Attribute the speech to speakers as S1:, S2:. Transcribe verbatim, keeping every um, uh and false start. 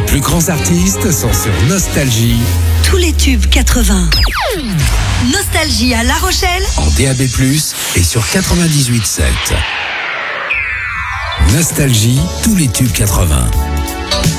S1: Les plus grands artistes sont sur Nostalgie.
S2: Tous les tubes quatre-vingts. Nostalgie à La Rochelle.
S1: En D A B plus, et sur quatre-vingt-dix-huit sept. Nostalgie, tous les tubes quatre-vingts.